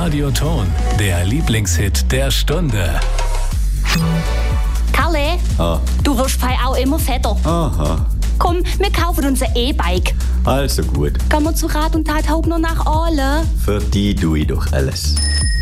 Radioton, der Lieblingshit der Stunde. Kalle, du wirst frei auch immer fetter. Aha, Komm, wir kaufen uns ein E-Bike. also gut. Gehen wir zu Rat und Tat Hauptner nach Aale. Für die tue ich doch alles.